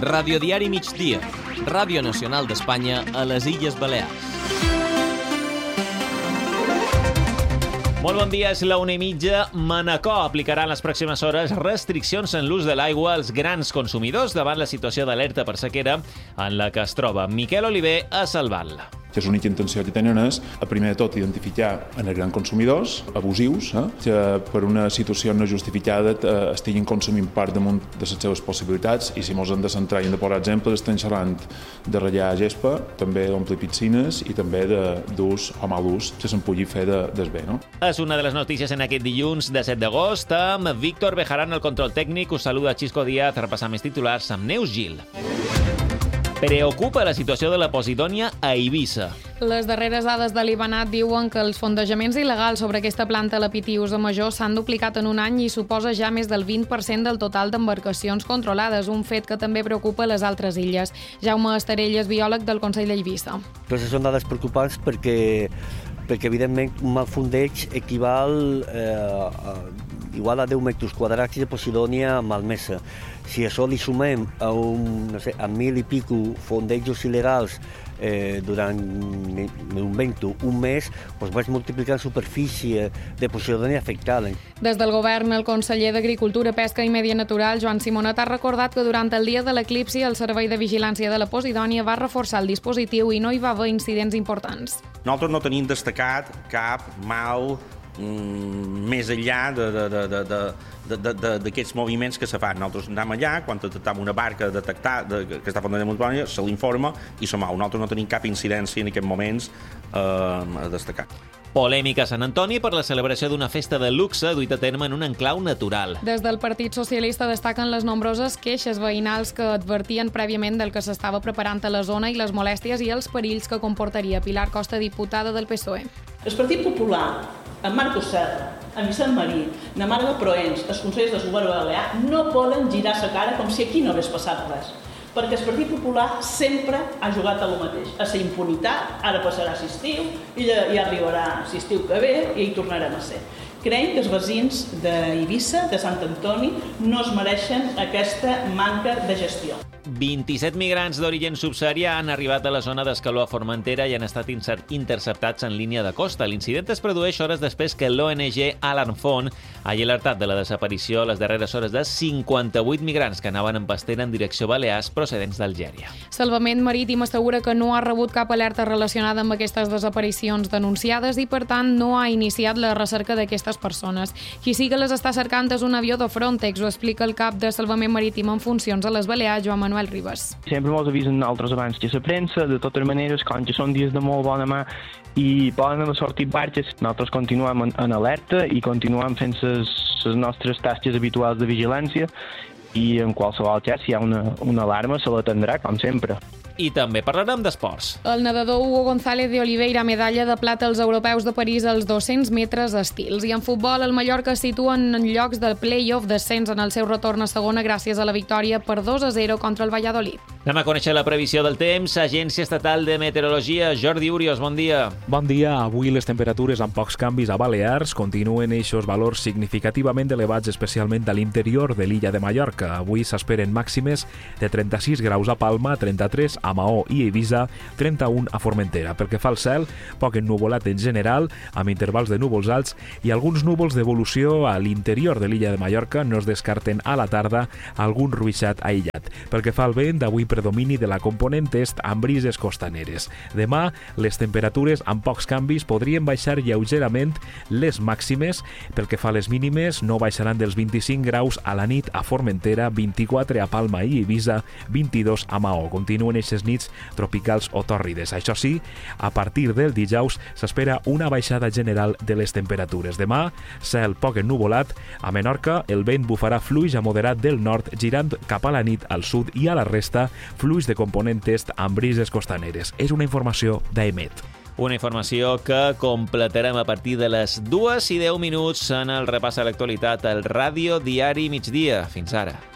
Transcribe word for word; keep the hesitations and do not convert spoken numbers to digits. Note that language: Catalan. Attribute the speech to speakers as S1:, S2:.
S1: Radiodiari Migdia, Ràdio Nacional d'Espanya a les Illes Balears. Molt bon dia, és la una i mitja. Manacor aplicarà en les pròximes hores restriccions en l'ús de l'aigua als grans consumidors davant la situació d'alerta per sequera en la que es troba. Miquel Oliver a Salval.
S2: La única intenció que tenen és, a primer de tot, identificar en els grans consumidors abusius, eh, que per una situació no justificada eh, estiguin consumint part damunt de les seves possibilitats, i si ens hem de centrar i hem de posar exemples, estem xerrant de ratllar gespa, també d'omplir piscines i també d'ús o mal ús, que se'n pugui fer de, des bé. No?
S1: És una de les notícies en aquest dilluns de set d'agost amb Víctor Bejarano, el control tècnic. Us saluda Xisco Díaz, repassant més titulars amb Neus Gil. Preocupa la situació de la Posidònia a Eivissa.
S3: Les darreres dades de l'Ibanat diuen que els fondejaments il·legals sobre aquesta planta a la Pitius de Major s'han duplicat en un any i suposa ja més del vint per cent del total d'embarcacions controlades, un fet que també preocupa les altres illes. Jaume Estarell és biòleg del Consell d'Eivissa.
S4: Però són dades preocupants perquè, perquè evidentment, un mal fondeig equival eh, a, igual a deu metres quadrats de Posidònia malmesa. Si això li sumem a, un, no sé, a mil i pico fondejos il·legals eh, durant un vento, un mes, doncs vaig multiplicar la superfície de Posidònia afectada.
S3: Des del govern, el conseller d'Agricultura, Pesca i Medi Natural, Joan Simonet, ha recordat que durant el dia de l'eclipsi el Servei de Vigilància de la Posidònia va reforçar el dispositiu i no hi va haver incidents importants.
S5: Nosaltres no tenim destacat cap mal mm, més enllà de, de, de, de, de d'aquests moviments que se fan. Nosaltres anem allà, quan detectam una barca detectar, de, que està fent de muntanya, se l'informa i som out. Nosaltres no tenim cap incidència en aquests moments eh, a destacar.
S1: Polèmica a Sant Antoni per la celebració d'una festa de luxe duita a terme en un enclau natural.
S3: Des del Partit Socialista destaquen les nombroses queixes veïnals que advertien prèviament del que s'estava preparant a la zona i les molèsties i els perills que comportaria. Pilar Costa, diputada del P S O E.
S6: El Partit Popular, en Marcos Serra, en Vicent Marí, na Marga Proens, els consellers del govern balear, no poden girar la cara com si aquí no hagués passat res. Perquè el Partit Popular sempre ha jugat a lo mateix, a la impunitat. Ara passarà l'estiu i ja arribarà l'estiu que ve i hi tornarem a ser. Creiem que els veïns d'Eivissa, de Sant Antoni, no es mereixen aquesta manca de gestió.
S1: vint-i-set migrants d'origen subsaharià han arribat a la zona d'Escaló a Formentera i han estat interceptats en línia de costa. L'incident es produeix hores després que l'O N G Alarm Phone hagi alertat de la desaparició a les darreres hores de cinquanta-vuit migrants que anaven en pastera en direcció Balears procedents d'Algèria.
S3: Salvament Marítim assegura que no ha rebut cap alerta relacionada amb aquestes desaparicions denunciades i, per tant, no ha iniciat la recerca d'aquestes persones. Qui sí que les està cercant és un avió de Frontex, ho explica el cap de Salvament Marítim en funcions a les Balears, Joan Manuel Ribas.
S7: Sempre ens avisen altres abans que la premsa, de totes maneres, com que són dies de molt bona mà i poden haver sortit barques, nosaltres continuem en, en alerta i continuem fent les nostres tasques habituals de vigilància i en qualsevol cas, si hi ha una, una alarma, se l'atendrà, com sempre.
S1: I també parlarem d'esports.
S3: El nedador Hugo González de Oliveira, medalla de plata als europeus de París als dos-cents metres estils. I en futbol, el Mallorca es situa en llocs del play-off descens en el seu retorn a segona gràcies a la victòria per dos a zero contra el Valladolid.
S1: Anem a conèixer la previsió del temps. Agència Estatal de Meteorologia. Jordi Urios, bon dia.
S8: Bon dia. Avui les temperatures amb pocs canvis a Balears continuen eixos valors significativament elevats, especialment a l'interior de l'illa de Mallorca. Avui s'esperen màximes de trenta-sis graus a Palma, trenta-tres a Maó i Eivissa, trenta-un a Formentera. Pel que fa al cel, poc ennuvolat en general, amb intervals de núvols alts i alguns núvols d'evolució a l'interior de l'illa de Mallorca. No es descarten a la tarda algun ruixat aïllat. Pel que fa al vent, avui predomini de la component est amb brises costaneres. Demà, les temperatures amb pocs canvis podrien baixar lleugerament les màximes. Pel que fa a les mínimes, no baixaran dels vint-i-cinc graus a la nit a Formentera, vint-i-quatre a Palma i Eivissa, vint-i-dos a Maó. Continuen eixes nits tropicals o tòrrides. Això sí, a partir del dijous s'espera una baixada general de les temperatures. Demà, cel poc ennuvolat. A Menorca, el vent bufarà fluix a moderat del nord, girant cap a la nit al sud i a la resta fluix de component est amb brises costaneres. És una informació d'Emet.
S1: Una informació que completarem a partir de les dues i deu minuts en el repàs a l'actualitat al Ràdio Diari Migdia. Fins ara.